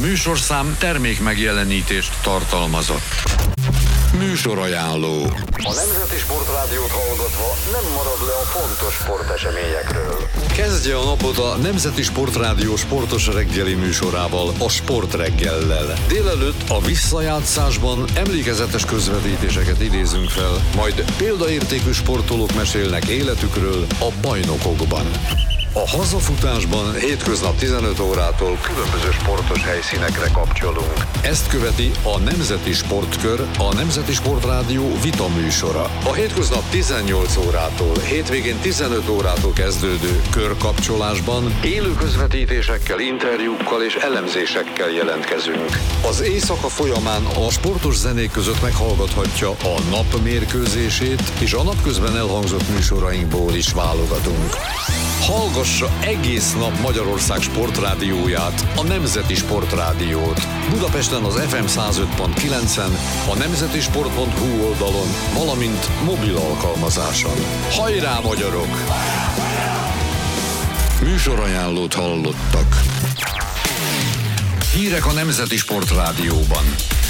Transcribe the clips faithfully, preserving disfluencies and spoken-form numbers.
műsorszám termék megjelenítést tartalmazott. Műsorajánló. A Nemzeti Sportrádiót hallgatva nem marad le a fontos sporteseményekről. Kezdje a napot a Nemzeti Sportrádió sportos reggeli műsorával, a Sportreggellel. Délelőtt a visszajátszásban emlékezetes közvetítéseket idézünk fel, majd példaértékű sportolók mesélnek életükről a bajnokokban. A hazafutásban hétköznap tizenöt órától különböző sportos helyszínekre kapcsolunk. Ezt követi a Nemzeti Sportkör, a Nemzeti Sportrádió vita műsora. A hétköznap tizennyolc órától, hétvégén tizenöt órától kezdődő körkapcsolásban élő közvetítésekkel, interjúkkal és elemzésekkel jelentkezünk. Az éjszaka folyamán a sportos zenék között meghallgathatja a nap mérkőzését, és a napközben elhangzott műsorainkból is válogatunk. Hallgassa egész nap Magyarország sportrádióját, a Nemzeti Sportrádiót. Budapesten az ef em száz öt pont kilencen, a nemzetisport pont hu oldalon, valamint mobil alkalmazáson. Hajrá, magyarok! Műsorajánlót hallottak. Hírek a Nemzeti Sportrádióban.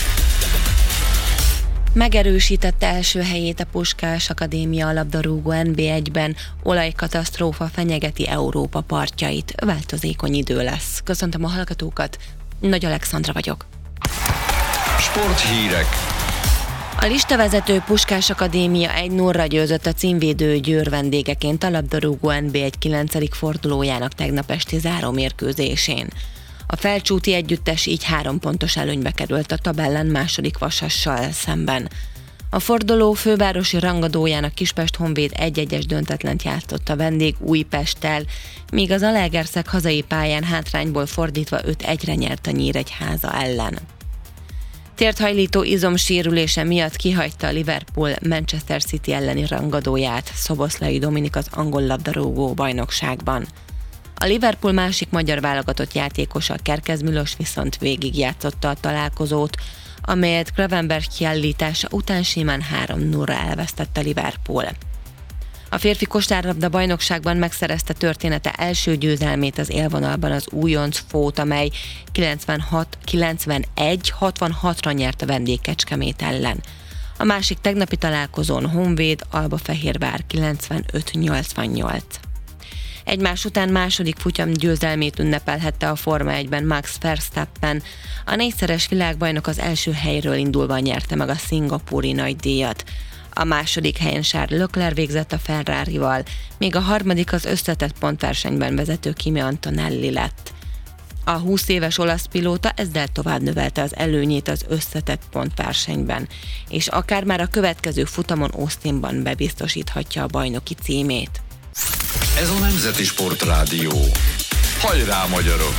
Megerősítette első helyét a Puskás Akadémia labdarúgó en bé egyben, olajkatasztrófa fenyegeti Európa partjait, változékony idő lesz. Köszöntöm a hallgatókat, Nagy Alexandra vagyok. Sporthírek. A listavezető Puskás Akadémia egy nullra győzött a címvédő Győr vendégeként a labdarúgó en bé egy kilencedik fordulójának tegnap esti zárómérkőzésén. A felcsúti együttes így három pontos előnybe került a tabellán második Vasassal szemben. A forduló fővárosi rangadójának Kispest Honvéd egy-egyes döntetlent játszott a vendég Újpesttel, míg az Zalaegerszeg hazai pályán hátrányból fordítva öt egyre nyert a Nyíregyháza ellen. Térthajlító izomsérülése miatt kihagyta a Liverpool Manchester City elleni rangadóját Szoboszlai Dominik az angol labdarúgó bajnokságban. A Liverpool másik magyar válogatott játékosa, Kerkez Milos viszont végigjátszotta a találkozót, amelyet Gravenberch kiállítása után simán három nullra elvesztett a Liverpool. A férfi kosárlabda bajnokságban megszerezte története első győzelmét az élvonalban az újonc Fót, amely kilencvenhat kilencvenegy hatvanhatra nyert a vendég Kecskemét ellen. A másik tegnapi találkozón Honvéd Albafehérvár kilencvenöt nyolcvannyolc. Egymás után második futyam győzelmét ünnepelhette a Forma egyben Max Verstappen. A négyszeres világbajnok az első helyről indulva nyerte meg a szingapúri nagydíjat. A második helyen Charles Leclerc végzett a Ferrarival, míg a harmadik az összetett pontversenyben vezető Kimi Antonelli lett. A húsz éves olasz pilóta ezzel tovább növelte az előnyét az összetett pontversenyben, és akár már a következő futamon Austinban bebiztosíthatja a bajnoki címét. Ez a Nemzeti Sportrádió. Hajrá, magyarok!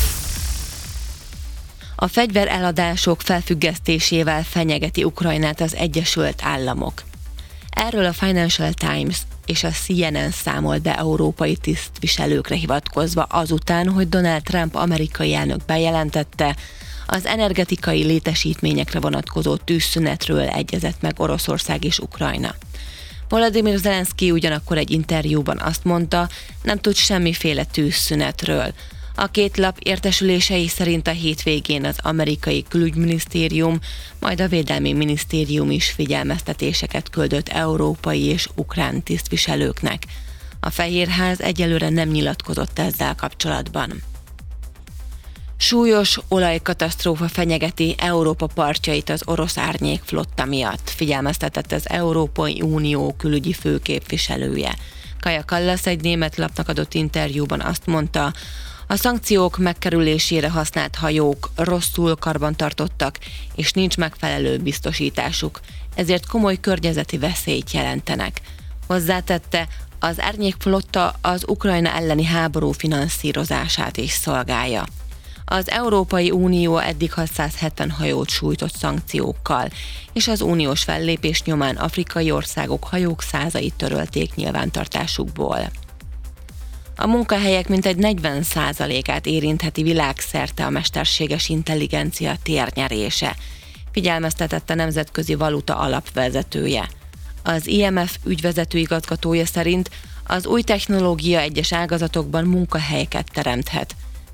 A fegyvereladások felfüggesztésével fenyegeti Ukrajnát az Egyesült Államok. Erről a Financial Times és a cé en en számolt be európai tisztviselőkre hivatkozva azután, hogy Donald Trump amerikai elnök bejelentette, az energetikai létesítményekre vonatkozó tűzszünetről egyezett meg Oroszország és Ukrajna. Volodymyr Zelenszky ugyanakkor egy interjúban azt mondta, nem tud semmiféle tűzszünetről. A két lap értesülései szerint a hétvégén az amerikai külügyminisztérium, majd a védelmi minisztérium is figyelmeztetéseket küldött európai és ukrán tisztviselőknek. A Fehérház egyelőre nem nyilatkozott ezzel kapcsolatban. Súlyos olajkatasztrófa fenyegeti Európa partjait az orosz árnyékflotta miatt, figyelmeztetett az Európai Unió külügyi főképviselője. Kaja Kallas egy német lapnak adott interjúban azt mondta, a szankciók megkerülésére használt hajók rosszul karbantartottak, és nincs megfelelő biztosításuk, ezért komoly környezeti veszélyt jelentenek. Hozzátette, az árnyékflotta az Ukrajna elleni háború finanszírozását is szolgálja. Az Európai Unió eddig hatszázhetven hajót sújtott szankciókkal, és az uniós fellépés nyomán afrikai országok hajók százait törölték nyilvántartásukból. A munkahelyek mintegy negyven százalékát érintheti világszerte a mesterséges intelligencia térnyerése, figyelmeztetett a Nemzetközi Valuta Alap vezetője. Az i em ef ügyvezető igazgatója szerint az új technológia egyes ágazatokban munkahelyeket teremthet,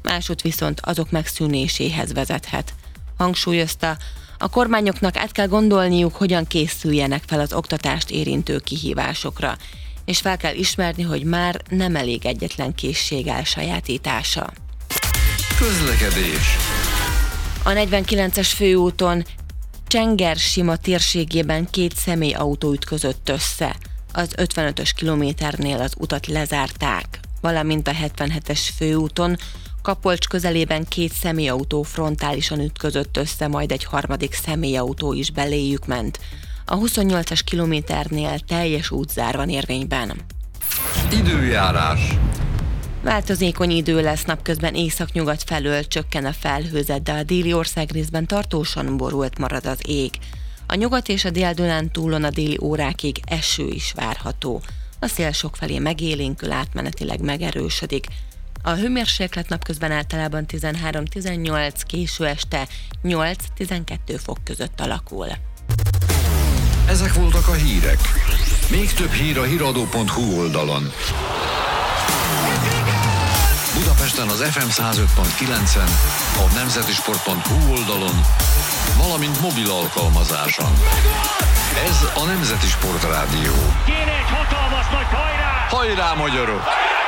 másút viszont azok megszűnéséhez vezethet. Hangsúlyozta, a kormányoknak át kell gondolniuk, hogyan készüljenek fel az oktatást érintő kihívásokra, és fel kell ismerni, hogy már nem elég egyetlen készség elsajátítása. Közlekedés. A negyvenkilences főúton Csenger-Sima térségében két személyautó ütközött össze. Az ötvenötös kilométernél az utat lezárták, valamint a hetvenhetes főúton Kapolcs közelében két személyautó frontálisan ütközött össze, majd egy harmadik személyautó is beléjük ment. A huszonnyolcas kilométernél teljes útzár van érvényben. Időjárás. Változékony idő lesz, napközben északnyugat felől csökken a felhőzet, de a déli országrészben tartósan borult marad az ég. A nyugat és a Dél-Dunántúlon a déli órákig eső is várható. A szél sokfelé megélénkül, átmenetileg megerősödik. A hőmérséklet napközben általában tizenhárom-tizennyolc, késő este nyolc-tizenkettő fok között alakul. Ezek voltak a hírek. Még több hír a híradó pont hu oldalon. Budapesten az ef em száz öt pont kilencen, a nemzetisport pont hu oldalon, valamint mobil alkalmazáson. Ez a Nemzeti Sport Rádió. Kéne egy hatalmas nagy hajrá! Hajrá, magyarok!